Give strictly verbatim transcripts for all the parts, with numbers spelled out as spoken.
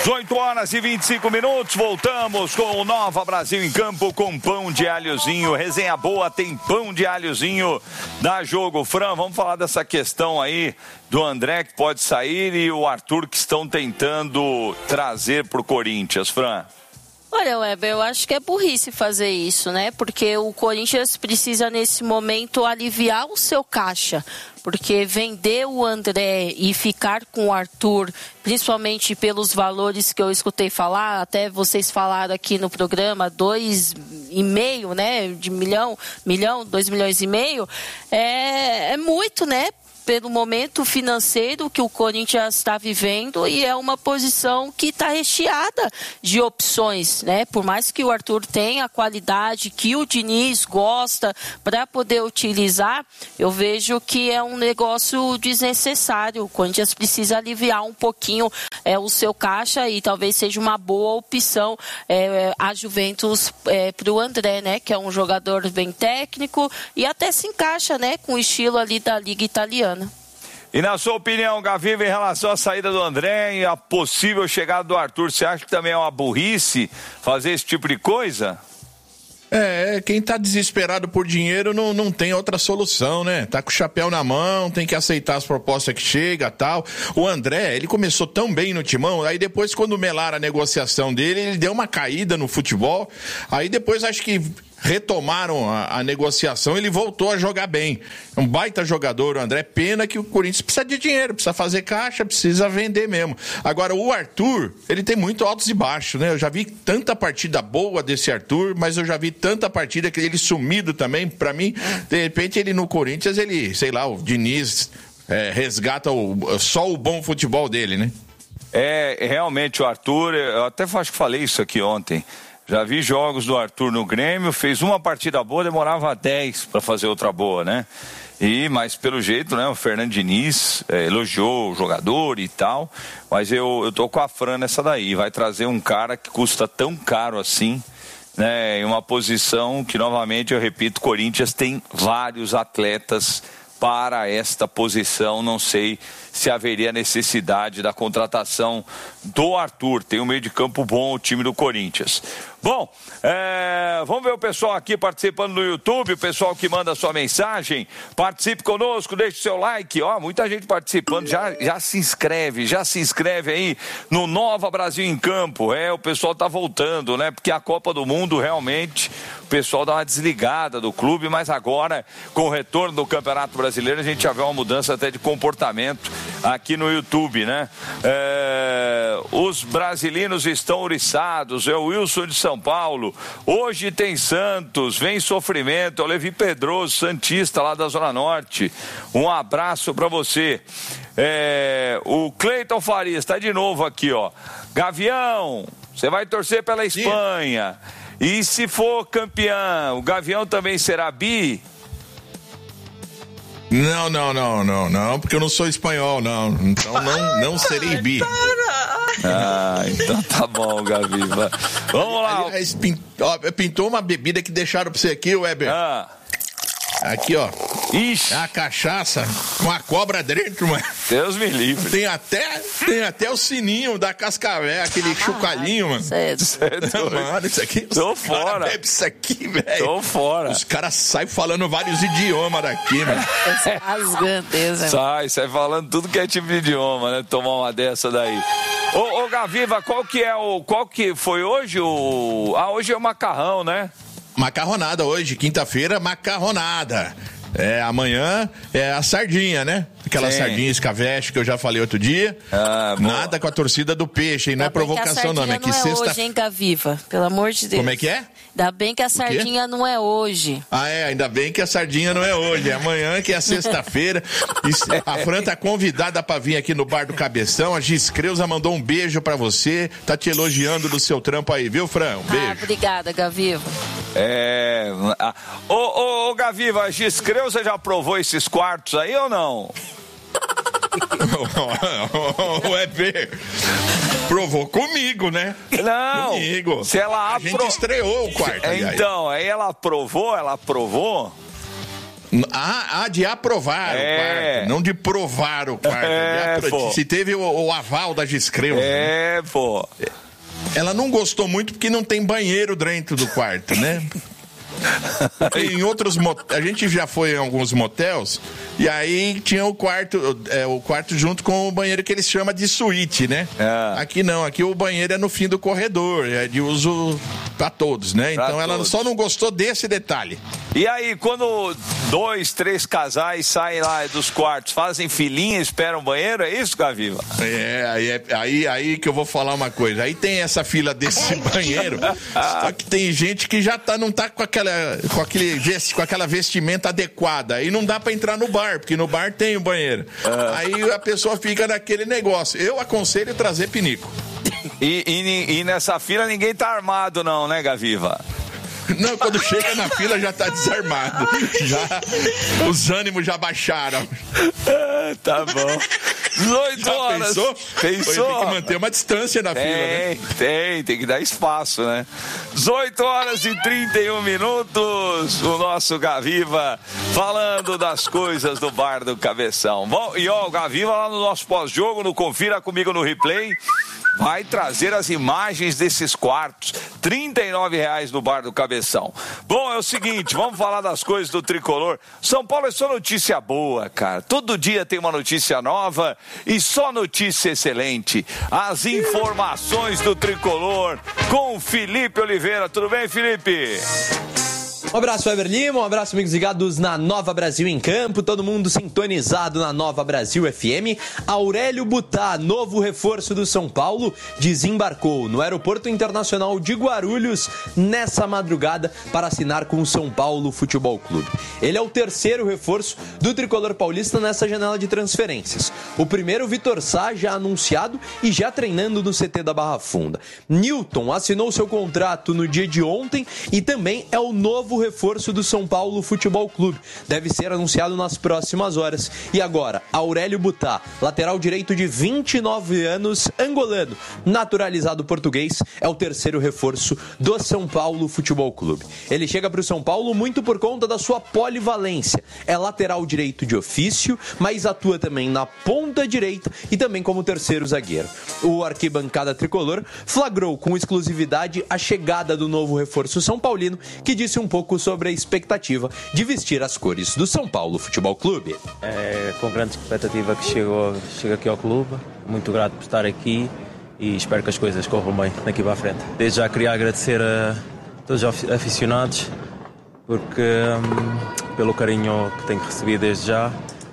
dezoito horas e vinte e cinco minutos, voltamos com o Nova Brasil em Campo com pão de alhozinho, resenha boa, tem pão de alhozinho, dá jogo. Fran, vamos falar dessa questão aí do André que pode sair e o Arthur que estão tentando trazer pro Corinthians, Fran. Olha, Weber, eu acho que é burrice fazer isso, né? Porque o Corinthians precisa, nesse momento, aliviar o seu caixa. Porque vender o André e ficar com o Arthur, principalmente pelos valores que eu escutei falar, até vocês falaram aqui no programa, dois e meio, né? De milhão, milhão, dois milhões e meio, é, é muito, né? Pelo momento financeiro que o Corinthians está vivendo, e é uma posição que está recheada de opções, né? Por mais que o Arthur tenha a qualidade que o Diniz gosta para poder utilizar, eu vejo que é um negócio desnecessário. O Corinthians precisa aliviar um pouquinho é, o seu caixa, e talvez seja uma boa opção é, a Juventus é, para o André, né? Que é um jogador bem técnico e até se encaixa, né? Com o estilo ali da Liga Italiana. E na sua opinião, Gaviva, em relação à saída do André e a possível chegada do Arthur, você acha que também é uma burrice fazer esse tipo de coisa? É, quem tá desesperado por dinheiro não, não tem outra solução, né? Tá com o chapéu na mão, tem que aceitar as propostas que chega e tal. O André, ele começou tão bem no Timão, aí depois quando melaram a negociação dele, ele deu uma caída no futebol, aí depois acho que retomaram a, a negociação, ele voltou a jogar bem. É um baita jogador, o André. Pena que o Corinthians precisa de dinheiro, precisa fazer caixa, precisa vender mesmo. Agora, o Arthur, ele tem muito altos e baixos, né? Eu já vi tanta partida boa desse Arthur, mas eu já vi tanta partida que ele sumido também. Pra mim, de repente, ele no Corinthians, ele, sei lá, o Diniz é, resgata o, só o bom futebol dele, né? É, realmente, o Arthur, eu até acho que falei isso aqui ontem. Já vi jogos do Arthur no Grêmio, fez uma partida boa, demorava dez para fazer outra boa, né? E, mas pelo jeito, né, o Fernando Diniz é, elogiou o jogador e tal, mas eu, eu tô com a Fran nessa daí, vai trazer um cara que custa tão caro assim, né, em uma posição que, novamente, eu repito, o Corinthians tem vários atletas para esta posição, não sei se haveria necessidade da contratação do Arthur. Tem um meio de campo bom o time do Corinthians. Bom, é, vamos ver o pessoal aqui participando no YouTube, o pessoal que manda sua mensagem. Participe conosco, deixe seu like. Ó, muita gente participando, já, já se inscreve, já se inscreve aí no Nova Brasil em Campo. É, o pessoal tá voltando, né? Porque a Copa do Mundo realmente, o pessoal dá uma desligada do clube, mas agora, com o retorno do Campeonato Brasileiro, a gente já vê uma mudança até de comportamento aqui no YouTube, né? É, os brasileiros estão ouriçados, é o Wilson de São Paulo. Hoje tem Santos, vem sofrimento. É o Levi Pedroso, santista lá da Zona Norte. Um abraço pra você. É, o Cleiton Farias está de novo aqui, ó. Gavião, você vai torcer pela Espanha. E se for campeão, o Gavião também será bi? Não, não, não, não, não, porque eu não sou espanhol, não. Então não, não serei bi. Ah, então tá bom, Gaviva. Vamos lá. Aliás, pintou uma bebida que deixaram pra você aqui, Weber. Ah. Aqui, ó. Ixi. É a cachaça com a cobra dentro, mano. Deus me livre. Tem até, tem até o sininho da Cascavel, aquele ah, chocalhinho, mano. Cedo. Não, mano, isso aqui. Tô fora. Bebe isso aqui, velho. Tô fora. Os caras saem falando vários idiomas daqui, mano. Rasgando, sai, sai falando tudo que é tipo de idioma, né? Tomar uma dessa daí. Ô, ô Gaviva, qual que é o. Qual que foi hoje o. Ah, hoje é o macarrão, né? Macarronada hoje, quinta-feira, macarronada. É, amanhã é a sardinha, né? Aquela Sim. sardinha escaveste que eu já falei outro dia. Ah, nada com a torcida do peixe, hein? Não é provocação, não. É que não é sexta... hoje, hein, Gaviva? Pelo amor de Deus. Como é que é? Ainda bem que a sardinha não é hoje. Ah, é, ainda bem que a sardinha não é hoje. É amanhã, que é sexta-feira. A Fran tá convidada pra vir aqui no Bar do Cabeção. A Giz Creuza mandou um beijo pra você. Tá te elogiando do seu trampo aí, viu, Fran? Um beijo. Ah, obrigada, Gaviva. É. Ô, ô, ô, Gaviva, a Giz Creuza já provou esses quartos aí ou não? O Weber provou comigo, né? Não. Comigo. Se ela a apro... gente estreou o quarto. Se... Então, aí ela aprovou, ela aprovou. Ah, ah, de aprovar é. o quarto, não de provar o quarto. É, de apro... Se teve o, o aval da Giscreu. É, né? pô. Ela não gostou muito porque não tem banheiro dentro do quarto, né? Em outros mot... a gente já foi em alguns motels e aí tinha o quarto, é, o quarto junto com o banheiro que eles chamam de suíte, né? É. Aqui não, aqui o banheiro é no fim do corredor, é de uso para todos, né? Pra então ela todos. Só não gostou desse detalhe. E aí, quando dois, três casais saem lá dos quartos, fazem filinha, esperam o banheiro, é isso, Gaviva? É, aí, é aí, aí que eu vou falar uma coisa. Aí tem essa fila desse banheiro, só que tem gente que já tá, não tá com aquela, com, aquele, com aquela vestimenta adequada. Aí não dá pra entrar no bar, porque no bar tem o banheiro. Uhum. Aí a pessoa fica naquele negócio. Eu aconselho trazer pinico. E, e, e nessa fila ninguém tá armado não, né, Gaviva? Não, quando chega na fila já tá desarmado. Já, os ânimos já baixaram. Tá bom. dezoito horas. Pensou? Pensou? Tem que manter uma distância na tem, fila, né? Tem, tem que dar espaço, né? dezoito horas e trinta e um minutos. O nosso Gaviva falando das coisas do Bar do Cabeção. Bom, e ó, o Gaviva lá no nosso pós-jogo, no Confira Comigo no Replay, vai trazer as imagens desses quartos. trinta e nove reais no Bar do Cabeção. Bom, é o seguinte, vamos falar das coisas do Tricolor. São Paulo é só notícia boa, cara. Todo dia tem uma notícia nova e só notícia excelente. As informações do Tricolor com Felipe Oliveira. Tudo bem, Felipe? Um abraço, Weber Lima, um abraço, amigos ligados na Nova Brasil em Campo, todo mundo sintonizado na Nova Brasil F M. Aurélio Butá, novo reforço do São Paulo, desembarcou no Aeroporto Internacional de Guarulhos nessa madrugada para assinar com o São Paulo Futebol Clube. Ele é o terceiro reforço do Tricolor paulista nessa janela de transferências. O primeiro, Vitor Sá, já anunciado e já treinando no C T da Barra Funda. Newton assinou seu contrato no dia de ontem e também é o novo reforço do São Paulo Futebol Clube. Deve ser anunciado nas próximas horas. E agora, Aurélio Butá, lateral direito de vinte e nove anos, angolano, naturalizado português, é o terceiro reforço do São Paulo Futebol Clube. Ele chega para o São Paulo muito por conta da sua polivalência. É lateral direito de ofício, mas atua também na ponta direita e também como terceiro zagueiro. O arquibancada tricolor flagrou com exclusividade a chegada do novo reforço são paulino, que disse um pouco sobre a expectativa de vestir as cores do São Paulo Futebol Clube. É com grande expectativa que chego, chego aqui ao clube, muito grato por estar aqui e espero que as coisas corram bem daqui para a frente. Desde já queria agradecer a todos os aficionados porque um, pelo carinho que tenho recebido desde já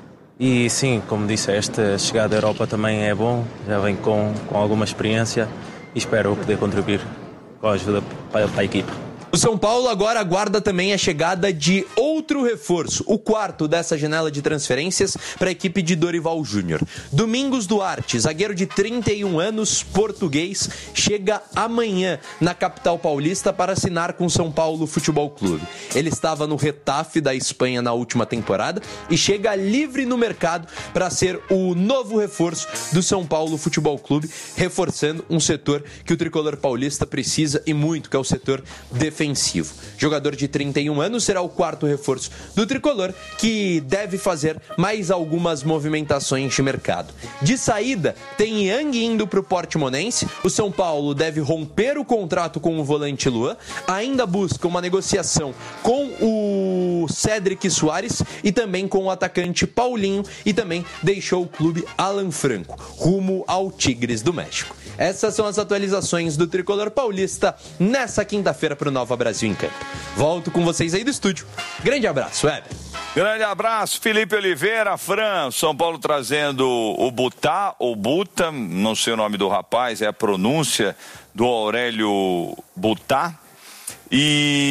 e sim, como disse, esta chegada à Europa também é bom, já vem com, com alguma experiência e espero poder contribuir com a ajuda para, para a equipe. O São Paulo agora aguarda também a chegada de outro reforço, o quarto dessa janela de transferências para a equipe de Dorival Júnior. Domingos Duarte, zagueiro de trinta e um anos, português, chega amanhã na capital paulista para assinar com o São Paulo Futebol Clube. Ele estava no Getafe da Espanha na última temporada e chega livre no mercado para ser o novo reforço do São Paulo Futebol Clube, reforçando um setor que o tricolor paulista precisa e muito, que é o setor defensivo. Defensivo. Jogador de trinta e um anos, será o quarto reforço do tricolor, que deve fazer mais algumas movimentações de mercado. De saída, tem Yang indo para o Portimonense. O São Paulo deve romper o contrato com o volante Luan. Ainda busca uma negociação com o Cédric Soares e também com o atacante Paulinho, e também deixou o clube Alan Franco, rumo ao Tigres do México. Essas são as atualizações do tricolor paulista nessa quinta-feira para o Nova Brasil em Campo. Volto com vocês aí do estúdio. Grande abraço, Weber. Grande abraço, Felipe Oliveira. Fran, São Paulo trazendo o Butá, ou Buta, não sei o nome do rapaz, é a pronúncia do Aurélio Butá.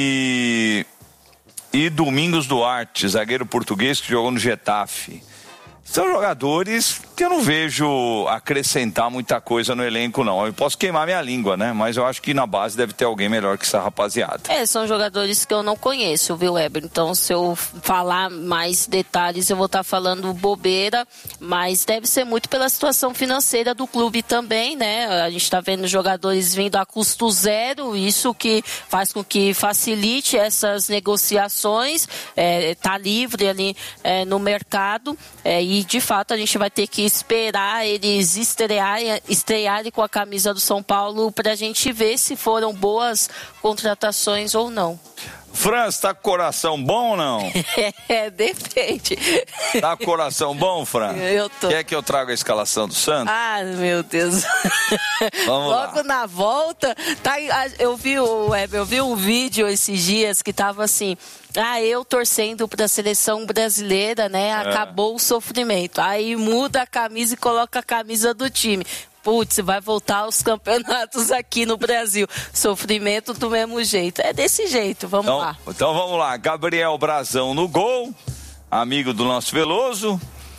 E, e Domingos Duarte, zagueiro português que jogou no Getafe. São jogadores que eu não vejo acrescentar muita coisa no elenco, não. Eu posso queimar minha língua, né? Mas eu acho que na base deve ter alguém melhor que essa rapaziada. É, são jogadores que eu não conheço, viu, Weber? Então, se eu falar mais detalhes, eu vou estar falando bobeira, mas deve ser muito pela situação financeira do clube também, né? A gente está vendo jogadores vindo a custo zero, isso que faz com que facilite essas negociações, é, tá livre ali é, no mercado, é, e de fato a gente vai ter que esperar eles estrearem, estrearem com a camisa do São Paulo para a gente ver se foram boas contratações ou não. Franz, tá com coração bom ou não? É, depende. Tá com coração bom, Franz? Eu tô. Quer que eu traga a escalação do Santos? Ah, meu Deus. Vamos Logo lá. na volta, tá, eu vi o eu vi um vídeo esses dias que tava assim, ah, eu torcendo para a seleção brasileira, né? Acabou é. o sofrimento. Aí muda a camisa e coloca a camisa do time. Putz, vai voltar aos campeonatos aqui no Brasil. Sofrimento do mesmo jeito. É desse jeito, vamos então, lá. Então vamos lá. Gabriel Brazão no gol, amigo do nosso Veloso.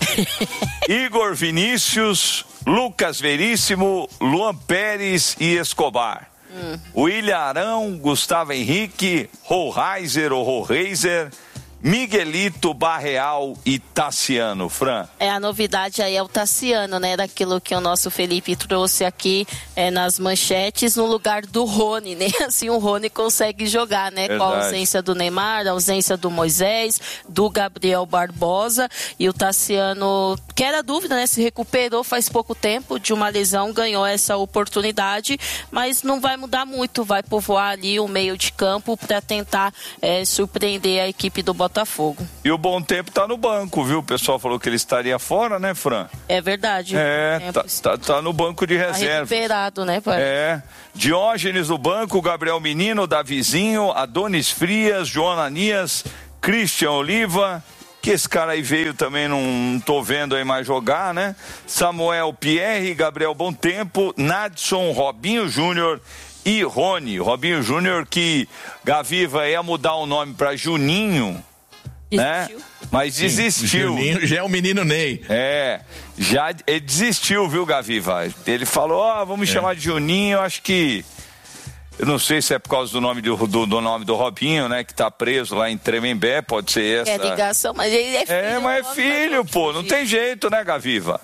Igor Vinícius, Lucas Veríssimo, Luan Pérez e Escobar. Hum. William Arão, Gustavo Henrique, Rollheiser ou Rollheiser, Miguelito, Barreal e Tassiano. Fran. É, a novidade aí é o Tassiano, né? Daquilo que o nosso Felipe trouxe aqui é, nas manchetes, no lugar do Rony, né? Assim o Rony consegue jogar, né? Verdade. Com a ausência do Neymar, a ausência do Moisés, do Gabriel Barbosa, e o Tassiano, que era dúvida, né? Se recuperou faz pouco tempo de uma lesão, ganhou essa oportunidade, mas não vai mudar muito, vai povoar ali o meio de campo para tentar é, surpreender a equipe do Botafogo. Botafogo. E o Bom Tempo tá no banco, viu? O pessoal falou que ele estaria fora, né, Fran? É verdade. É, é tá, tá, tá no banco de reserva. Tá recuperado, né, pai? É. Diógenes no banco, Gabriel Menino, Davizinho, Adonis Frias, João Ananias, Christian Oliva, que esse cara aí veio também, não tô vendo aí mais jogar, né? Samuel Pierre, Gabriel Bom Tempo, Nadson, Robinho Júnior e Rony. Robinho Júnior, que Gaviva ia mudar o nome para Juninho, né? Mas Sim, desistiu. Juninho já é o menino Ney. É, já ele desistiu, viu, Gaviva? Ele falou, ó, oh, vamos é. chamar de Juninho, eu acho que... Eu não sei se é por causa do nome do, do, do nome do Robinho, né? Que tá preso lá em Tremembé, pode ser essa. É ligação, mas ele é filho. É, mas é filho, pô, não tem jeito, né, Gaviva?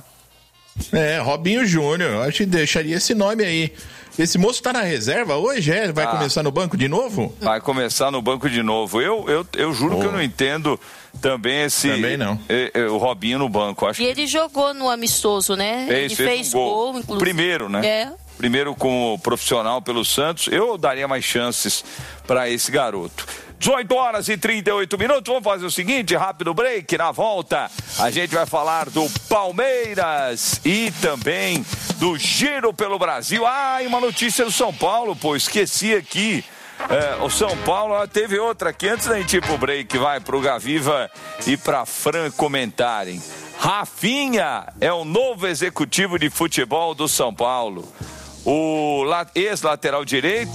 É, Robinho Júnior, eu acho que deixaria esse nome aí. Esse moço tá na reserva hoje, é? Vai ah, começar no banco de novo? Vai começar no banco de novo. Eu, eu, eu juro oh. que eu não entendo também esse... Também não. É, é, o Robinho no banco. Acho e ele que... jogou no amistoso, né? Fez, ele fez, fez um gol. gol, inclusive. O primeiro, né? É. Primeiro como profissional pelo Santos. Eu daria mais chances para esse garoto. dezoito horas e trinta e oito minutos, vamos fazer o seguinte, rápido break, na volta a gente vai falar do Palmeiras e também do Giro pelo Brasil. Ah, e uma notícia do São Paulo, pô, esqueci aqui, é, o São Paulo, teve outra aqui, antes da gente ir pro break, vai pro Gaviva e pra Fran comentarem. Rafinha é o novo executivo de futebol do São Paulo, o ex-lateral direito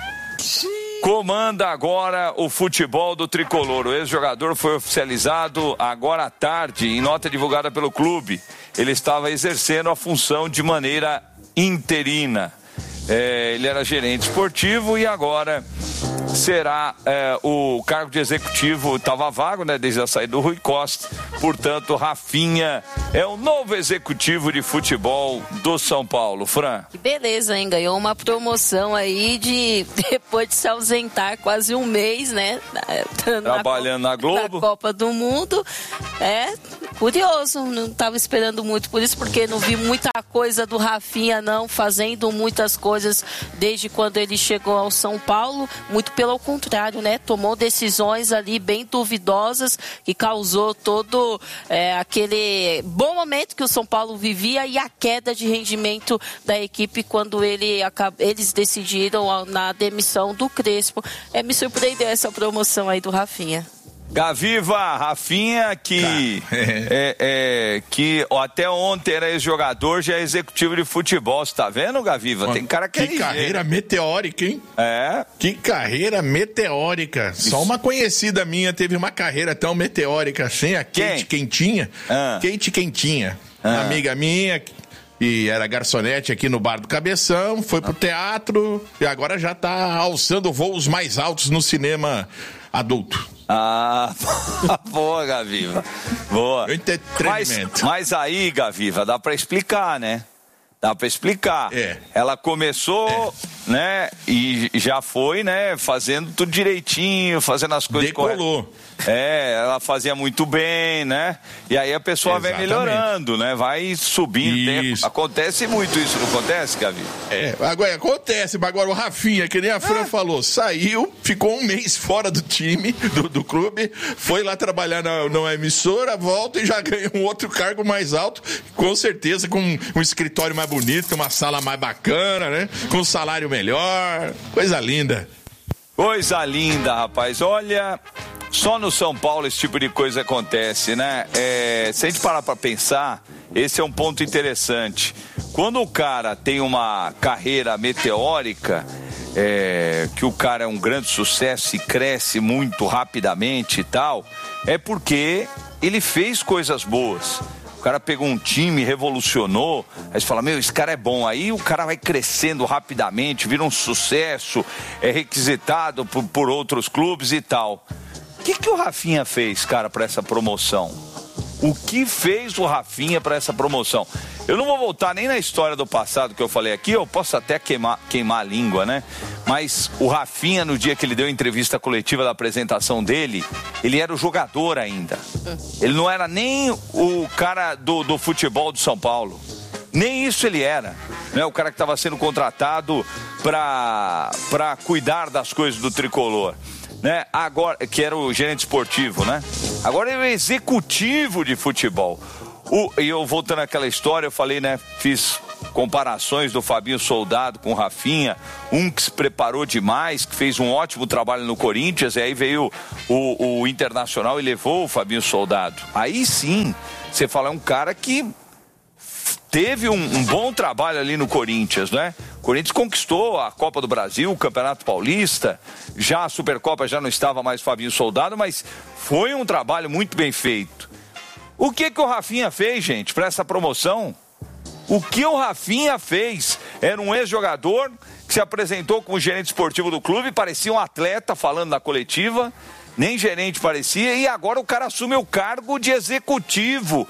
comanda agora o futebol do Tricolor. O ex-jogador foi oficializado agora à tarde, em nota divulgada pelo clube. Ele estava exercendo a função de maneira interina. É, ele era gerente esportivo e agora será é, o cargo de executivo, estava vago, né, desde a saída do Rui Costa. Portanto, Rafinha é o novo executivo de futebol do São Paulo. Fran. Que beleza, hein? Ganhou uma promoção aí de, depois de se ausentar quase um mês, né? Trabalhando na, na Globo. Na Copa do Mundo. É curioso, não estava esperando muito por isso, porque não vi muita coisa do Rafinha, não, fazendo muitas coisas desde quando ele chegou ao São Paulo. Muito pelo contrário, né? Tomou decisões ali bem duvidosas que causou todo é, aquele bom momento que o São Paulo vivia e a queda de rendimento da equipe quando ele, eles decidiram na demissão do Crespo. É, me surpreendeu essa promoção aí do Rafinha. Gaviva, Rafinha, que, é, é, que até ontem era ex-jogador, já é executivo de futebol. Você tá vendo, Gaviva? Tem cara que Que é carreira meteórica, hein? É. Que carreira meteórica. Isso. Só uma conhecida minha teve uma carreira tão meteórica assim, a Kate Quentinha. Ah. Kate Quentinha. Ah. Amiga minha, e era garçonete aqui no Bar do Cabeção, foi pro teatro e agora já tá alçando voos mais altos no cinema adulto. Ah, boa, Gaviva. Boa. Entretenimento. Mas, mas aí, Gaviva, dá pra explicar, né? Dá pra explicar. É. Ela começou, é. né? E já foi, né? Fazendo tudo direitinho, fazendo as coisas Decolou. corretas. É, ela fazia muito bem, né? E aí a pessoa Exatamente. vai melhorando, né? Vai subindo. Acontece muito isso, não acontece, Gavi? É, agora acontece, mas agora o Rafinha, que nem a Fran é. falou, saiu, ficou um mês fora do time, do, do clube, foi lá trabalhar na, numa emissora, volta e já ganha um outro cargo mais alto, com certeza com um, um escritório mais bonito, uma sala mais bacana, né? Com um salário melhor, coisa linda. Coisa linda, rapaz. Olha, só no São Paulo esse tipo de coisa acontece, né? É, se a gente parar pra pensar, esse é um ponto interessante. Quando o cara tem uma carreira meteórica, é, que o cara é um grande sucesso e cresce muito rapidamente e tal, é porque ele fez coisas boas. O cara pegou um time, revolucionou, aí você fala, meu, esse cara é bom. Aí o cara vai crescendo rapidamente, vira um sucesso, é requisitado por, por outros clubes e tal. O que, que o Rafinha fez, cara, para essa promoção? O que fez o Rafinha para essa promoção? Eu não vou voltar nem na história do passado que eu falei aqui, eu posso até queimar, queimar a língua, né? Mas o Rafinha, no dia que ele deu a entrevista coletiva da apresentação dele, ele era o jogador ainda. Ele não era nem o cara do, do futebol do São Paulo. Nem isso ele era, né? O cara que estava sendo contratado para para cuidar das coisas do tricolor, né? Agora, que era o gerente esportivo, né? Agora ele é o executivo de futebol. O, e eu voltando àquela história, eu falei, né? Fiz comparações do Fabinho Soldado com o Rafinha, um que se preparou demais, que fez um ótimo trabalho no Corinthians, e aí veio o, o Internacional e levou o Fabinho Soldado. Aí sim, você fala, é um cara que teve um, um bom trabalho ali no Corinthians, né? O Corinthians conquistou a Copa do Brasil, o Campeonato Paulista, já a Supercopa já não estava mais Fabinho Soldado, mas foi um trabalho muito bem feito. O que que o Rafinha fez, gente, para essa promoção? O que o Rafinha fez? Era um ex-jogador que se apresentou como gerente esportivo do clube, parecia um atleta falando na coletiva, nem gerente parecia, e agora o cara assume o cargo de executivo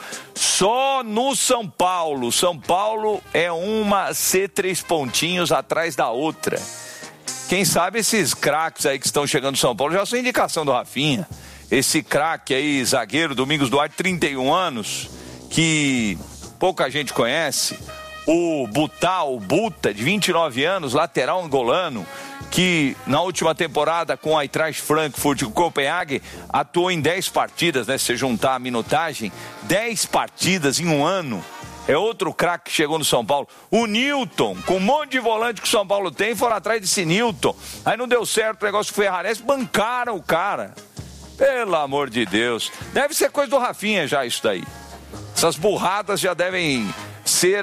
só no São Paulo. São Paulo é uma C três pontinhos atrás da outra. Quem sabe esses craques aí que estão chegando no São Paulo já são indicação do Rafinha. Esse craque aí, zagueiro, Domingos Duarte, trinta e um anos, que pouca gente conhece. O Butal, o Buta, de vinte e nove anos, lateral angolano, que na última temporada com a Eintracht Frankfurt e o Copenhague atuou em dez partidas, né? Se você juntar a minutagem, dez partidas em um ano. É outro craque que chegou no São Paulo. O Newton, com um monte de volante que o São Paulo tem, foram atrás desse Newton. Aí não deu certo o negócio com o Ferrares, bancaram o cara. Pelo amor de Deus. Deve ser coisa do Rafinha já isso daí. Essas burradas já devem ser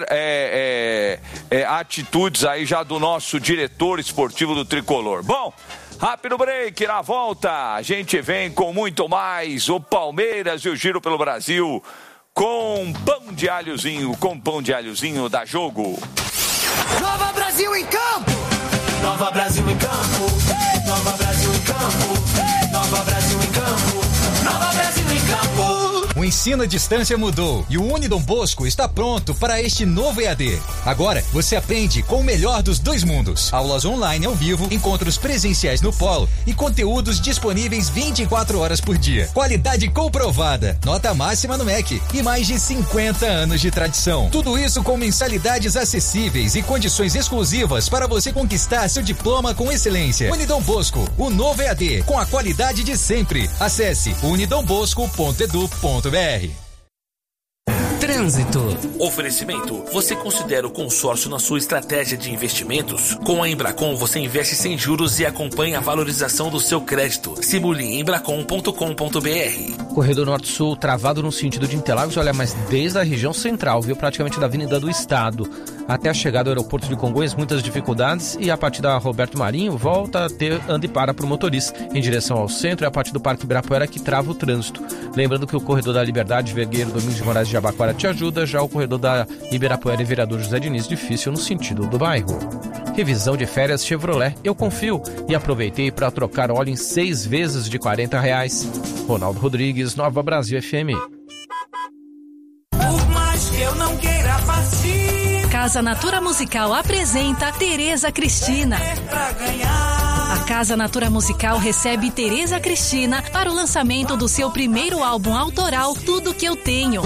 é, é, é, atitudes aí já do nosso diretor esportivo do Tricolor. Bom, rápido break, na volta a gente vem com muito mais. O Palmeiras e o Giro pelo Brasil com pão de alhozinho, com pão de alhozinho da Jogo. Nova Brasil em campo! Nova Brasil em campo! Nova Brasil em campo! Nova Brasil em campo! Nova Brasil em campo! O ensino à distância mudou e o Unidom Bosco está pronto para este novo E A D. Agora você aprende com o melhor dos dois mundos. Aulas online ao vivo, encontros presenciais no polo e conteúdos disponíveis vinte e quatro horas por dia. Qualidade comprovada, nota máxima no M E C e mais de cinquenta anos de tradição. Tudo isso com mensalidades acessíveis e condições exclusivas para você conquistar seu diploma com excelência. Unidom Bosco, o novo E A D, com a qualidade de sempre. Acesse unidombosco ponto edu ponto br. Trânsito. Oferecimento. Você considera o consórcio na sua estratégia de investimentos? Com a Embracon você investe sem juros e acompanha a valorização do seu crédito. Simule em embracon ponto com ponto b r. Corredor Norte-Sul travado no sentido de Interlagos, olha, mas desde a região central, viu, praticamente da Avenida do Estado até a chegada ao aeroporto de Congonhas, muitas dificuldades, e a partir da Roberto Marinho volta a ter anda e para para o motorista em direção ao centro, e a partir do Parque Ibirapuera que trava o trânsito. Lembrando que o corredor da Liberdade, Vergueiro, Domingos de Moraes de Jabaquara te ajuda, já o corredor da Ibirapuera e Vereador José Diniz difícil no sentido do bairro. Revisão de férias Chevrolet, eu confio e aproveitei para trocar óleo em seis vezes de quarenta reais. Ronaldo Rodrigues, Nova Brasil F M. Por mais que eu não queira partir, Casa Natura Musical apresenta Tereza Cristina. pra ganhar. A Casa Natura Musical recebe Tereza Cristina para o lançamento do seu primeiro álbum autoral, Tudo Que Eu Tenho.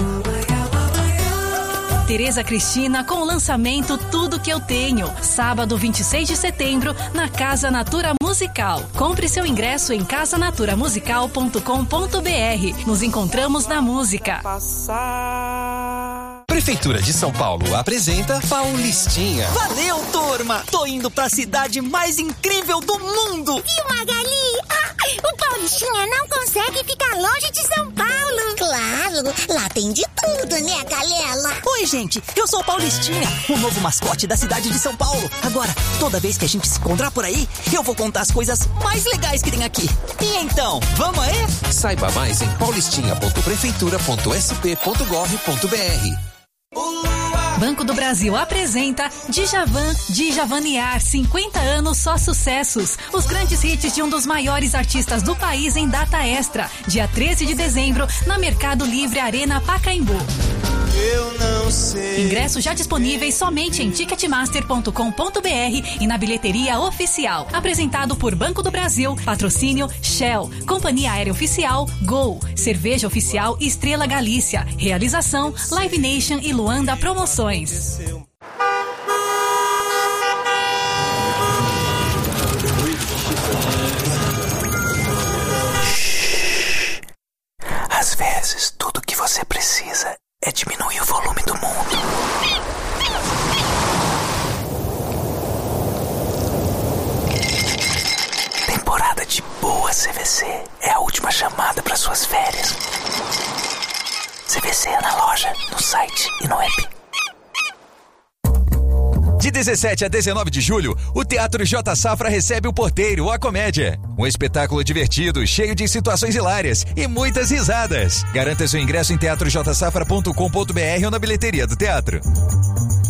Tereza Cristina com o lançamento Tudo Que Eu Tenho, sábado vinte e seis de setembro, na Casa Natura Musical. Compre seu ingresso em casa natura musical ponto com ponto b r. Nos encontramos na música. Prefeitura de São Paulo apresenta Paulistinha. Valeu, turma! Tô indo pra cidade mais incrível do mundo! Viu, Magali? Ah, o Paulistinha não consegue ficar longe de São Paulo. Claro, lá tem de tudo, né, Galela? Oi, gente, eu sou o Paulistinha, o novo mascote da cidade de São Paulo. Agora, toda vez que a gente se encontrar por aí, eu vou contar as coisas mais legais que tem aqui. E então, vamos aí? Saiba mais em paulistinha ponto prefeitura ponto s p ponto gov ponto b r. Banco do Brasil apresenta Djavan, Djavaniar, cinquenta anos só sucessos. Os grandes hits de um dos maiores artistas do país em data extra. Dia treze de dezembro, na Mercado Livre Arena Pacaembu. Eu não sei. Ingressos já disponíveis somente em ticketmaster ponto com ponto b r e na bilheteria oficial. Apresentado por Banco do Brasil, patrocínio Shell, Companhia Aérea Oficial, Gol, Cerveja Oficial Estrela Galícia. Realização Live Nation e Luanda Promoções. Às vezes, tudo que você precisa é diminuir o volume do mundo. Temporada de boa C V C é a última chamada para suas férias. C V C é na loja, no site e no app. De dezessete a dezenove de julho, o Teatro J Safra recebe o Porteiro, a Comédia. Um espetáculo divertido, cheio de situações hilárias e muitas risadas. Garanta seu ingresso em teatro j safra ponto com ponto b r ou na bilheteria do teatro.